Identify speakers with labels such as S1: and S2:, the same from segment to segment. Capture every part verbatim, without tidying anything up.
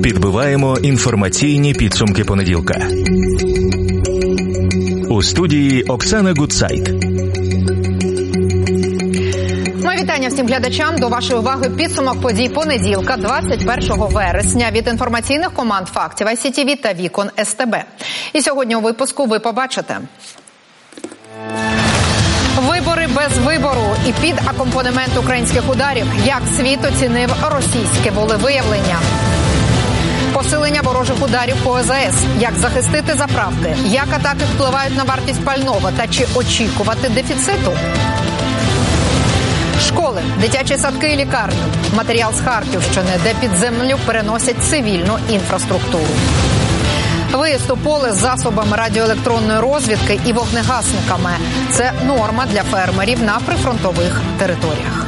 S1: Підбиваємо інформаційні підсумки понеділка. У студії Оксана Гудсайт.
S2: Моє вітання всім глядачам. До вашої уваги підсумок подій понеділка, двадцять першого вересня, від інформаційних команд фактів ай сі ті ві та Вікон ес те бе. І сьогодні у випуску ви побачите: вибори без вибору і під акомпанемент українських ударів, як світ оцінив російське волевиявлення. Посилення ворожих ударів по е зе ес, як захистити заправки, як атаки впливають на вартість пального та чи очікувати дефіциту. Школи, дитячі садки і лікарні. Матеріал з Харківщини, де під землю переносять цивільну інфраструктуру. Виїзд у поле з засобами радіоелектронної розвідки і вогнегасниками – це норма для фермерів на прифронтових територіях.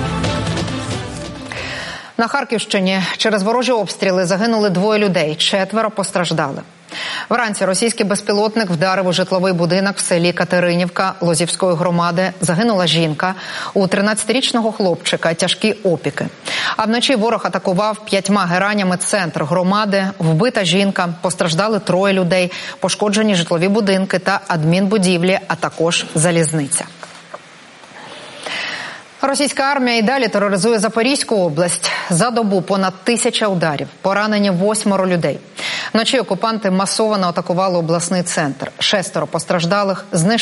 S2: На Харківщині через ворожі обстріли загинули двоє людей, четверо постраждали. Вранці російський безпілотник вдарив у житловий будинок в селі Катеринівка Лозівської громади. Загинула жінка. У тринадцятирічного хлопчика тяжкі опіки. А вночі ворог атакував п'ятьма геранями центр громади. Вбита жінка, постраждали троє людей, пошкоджені житлові будинки та адмінбудівлі, а також залізниця. Російська армія і далі тероризує Запорізьку область. За добу понад тисяча ударів, поранені восьмеро людей. Вночі окупанти масово атакували обласний центр. Шестеро постраждалих, знищили